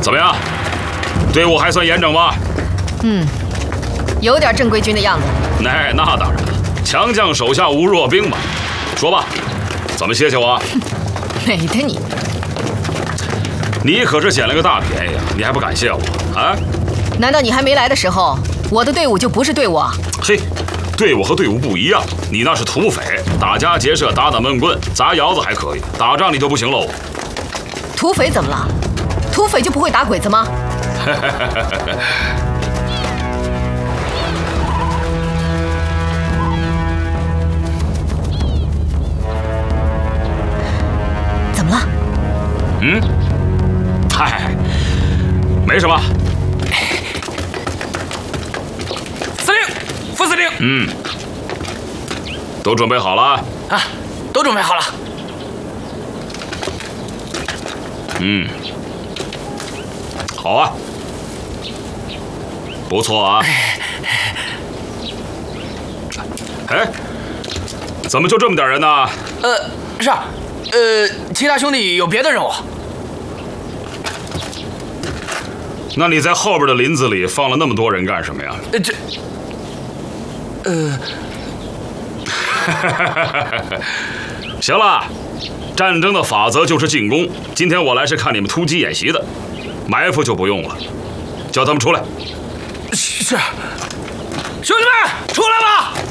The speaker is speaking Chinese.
怎么样？队伍还算严整吧？ 有点正规军的样子。 那当然了，强将手下无弱兵嘛。说吧，怎么谢谢我？ 美的你！ 你可是捡了个大便宜啊！你还不感谢我啊？ 难道你还没来的时候，我的队伍就不是队伍啊？ 嘿，队伍和队伍不一样，你那是土匪，打家劫舍，打闷棍，砸窑子还可以，打仗你就不行喽。 土匪怎么了？土匪就不会打鬼子吗？怎么了？ 嗨，没什么。 司令，副司令。 都准备好了？ 啊，都准备好了。 好啊，不错啊。哎，怎么就这么点人呢？ 是啊，其他兄弟有别的任务。 那你在后边的林子里放了那么多人干什么呀？行了，战争的法则就是进攻。今天我来是看你们突击演习的，埋伏就不用了，叫他们出来。 是，兄弟们出来吧！